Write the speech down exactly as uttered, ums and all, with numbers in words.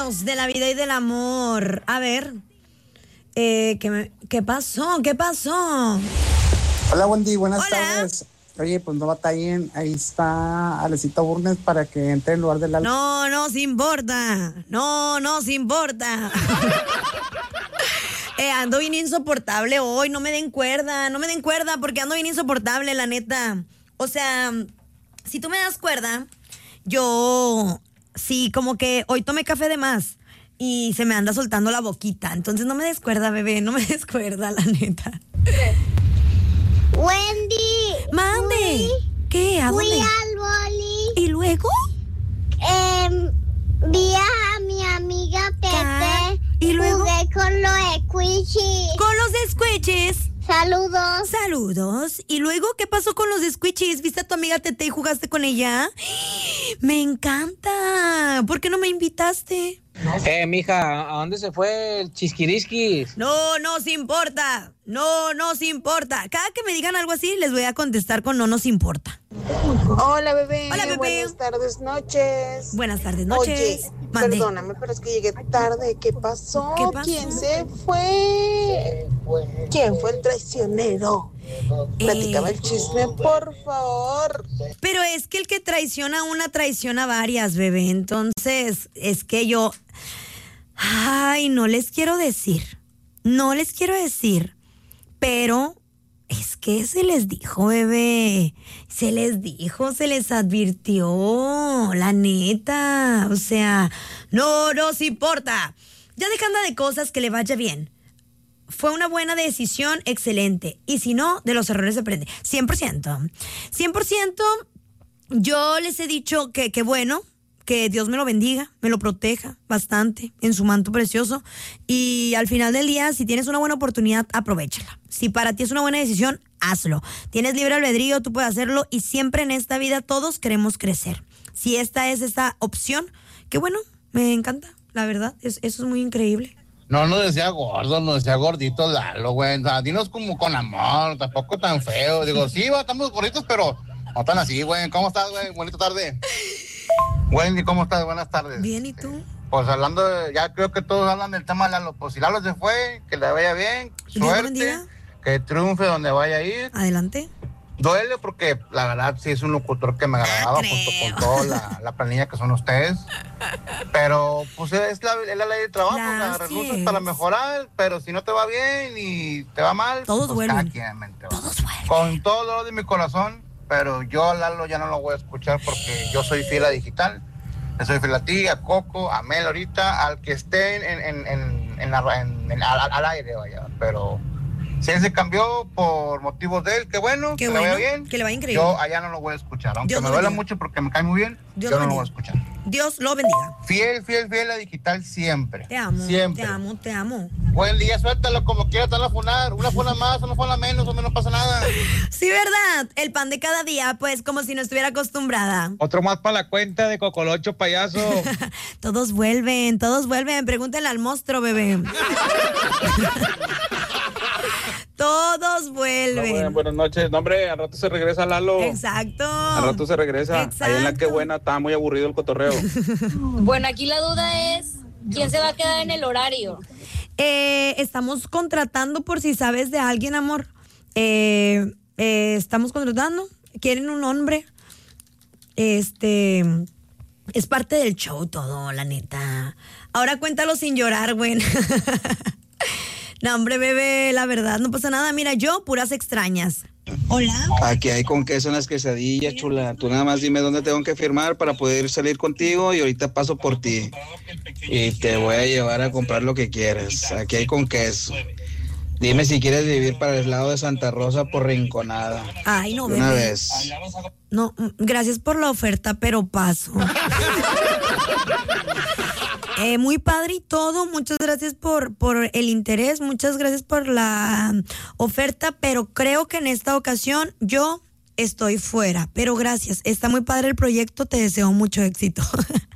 De la vida y del amor. A ver, eh, ¿qué, me, ¿qué pasó? ¿Qué pasó? Hola, Wendy, buenas Hola. tardes. Oye, pues no batallen, ahí está Alecita Burnes para que entre en lugar del Lalo. No, no se importa. No, no se importa. eh, ando bien insoportable hoy, no me den cuerda, no me den cuerda porque ando bien insoportable, la neta. O sea, si tú me das cuerda, yo... Sí, como que hoy tomé café de más y se me anda soltando la boquita. Entonces no me descuerda, bebé, no me descuerda, la neta. Wendy. Mande. Fui, ¿Qué? ¿A fui dónde? al boli. ¿Y luego? Eh, vi a mi amiga Pepe. ¿Y luego? Jugué con los squishies. Con los squishies. Saludos. Saludos. ¿Y luego qué pasó con los squishies? ¿Viste a tu amiga Tete y jugaste con ella? Me encanta. ¿Por qué no me invitaste? Eh, mija, ¿a dónde se fue el chisquirisquis? No, no se importa. No, no se importa. Cada que me digan algo así, les voy a contestar con no nos importa. Hola, bebé. Hola, bebé. Buenas tardes, noches. Buenas tardes, noches. Oye, Mande. perdóname, pero es que llegué tarde. ¿Qué pasó? ¿Qué pasó? ¿Quién se fue? ¿Quién fue el traicionero? Platícame Eh. el chisme, por favor. Pero es que el que traiciona a una traiciona a varias, bebé. Entonces, es que yo... Ay, no les quiero decir. No les quiero decir. Pero es que se les dijo, bebé. Se les dijo, se les advirtió. La neta. O sea, no nos importa. Ya dejando de cosas, que le vaya bien. Fue una buena decisión, excelente. Y si no, de los errores se aprende. cien por ciento. cien por ciento. Yo les he dicho que, que bueno, que Dios me lo bendiga, me lo proteja bastante en su manto precioso. Y al final del día, si tienes una buena oportunidad, aprovéchala. Si para ti es una buena decisión, hazlo. Tienes libre albedrío, tú puedes hacerlo. Y siempre en esta vida todos queremos crecer. Si esta es esta opción, que bueno, me encanta, la verdad. Es, eso es muy increíble. No nos decía gordo, nos decía gordito Lalo, güey. O sea, dinos como con amor, tampoco tan feo. Digo, sí, va, estamos gorditos, pero no tan así, güey. ¿Cómo estás, güey? Bonita tarde. Wendy, ¿cómo estás? Buenas tardes. Bien, ¿y tú? Pues hablando, de, ya creo que todos hablan del tema de Lalo. Pues si Lalo se fue, que le vaya bien, Dios lo suerte, bendiga. que triunfe donde vaya a ir. Adelante. Duele porque la verdad sí es un locutor que me agradaba Ah, junto creo. con toda la, la planilla que son ustedes. Pero pues es la, es la ley de trabajo, la Así renuncias es. para mejorar, pero si no te va bien y te va mal, Todos pues vuelven. cada quien, mente, va. Todos vuelven. Con todo el dolor de mi corazón, pero yo a Lalo ya no lo voy a escuchar porque yo soy fiel a Digital. Le soy fiel a ti, a Coco, a Mel ahorita, al que esté en, en, en, en la, en, en, al, al aire, vaya, pero... Si él se cambió por motivos de él, qué bueno, Qué que bueno, le vaya bien. que le vaya increíble. Yo allá no lo voy a escuchar, aunque Dios me lo duela bendiga. mucho porque me cae muy bien, Dios yo lo no lo voy a bendiga. escuchar. Dios lo bendiga. Fiel, fiel, fiel a Digital siempre. Te amo, Siempre. te amo, te amo. Buen día, suéltalo como quieras, te van a funar. Una funa más, una funa menos, o no pasa nada. Sí, ¿verdad? El pan de cada día, pues como si no estuviera acostumbrada. Otro más para la cuenta de Cocolocho, payaso. Todos vuelven, todos vuelven. Pregúntenle al monstruo, bebé. Todos vuelven. No, bueno, buenas noches. No, hombre, al rato se regresa Lalo. Exacto. Al rato se regresa. Exacto. Ahí en la que buena, estaba muy aburrido el cotorreo. Bueno, aquí la duda es, ¿quién se va a quedar en el horario? Eh, estamos contratando por si sabes de alguien, amor. Eh, eh, estamos contratando. Quieren un hombre. Este... Es parte del show todo, la neta. Ahora cuéntalo sin llorar, güey. No, hombre, bebé, la verdad, no pasa nada. Mira, yo, puras extrañas. Hola. Aquí hay con queso en las quesadillas, chula. Tú nada más dime dónde tengo que firmar para poder salir contigo y ahorita paso por ti. Y te voy a llevar a comprar lo que quieras. Aquí hay con queso. Dime si quieres vivir para el lado de Santa Rosa por Rinconada. Ay, no, De bebé. una vez. No, mm, gracias por la oferta, pero paso. Eh, muy padre y todo, muchas gracias por, por el interés, muchas gracias por la oferta, pero creo que en esta ocasión yo estoy fuera, pero gracias, está muy padre el proyecto, te deseo mucho éxito.